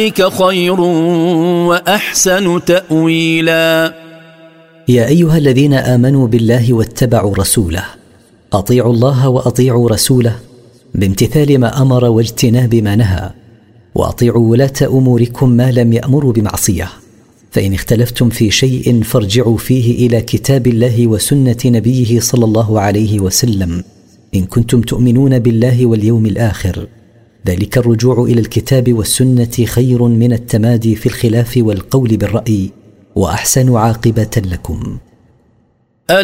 خير وأحسن تأويلا. يا أيها الذين آمنوا بالله واتبعوا رسوله، أطيعوا الله وأطيعوا رسوله بامتثال ما أمر واجتناب ما نهى، وأطيعوا ولاة أموركم ما لم يأمروا بمعصية، فإن اختلفتم في شيء فارجعوا فيه إلى كتاب الله وسنة نبيه صلى الله عليه وسلم إن كنتم تؤمنون بالله واليوم الآخر، ذلك الرجوع إلى الكتاب والسنة خير من التمادي في الخلاف والقول بالرأي، وأحسن عاقبة لكم.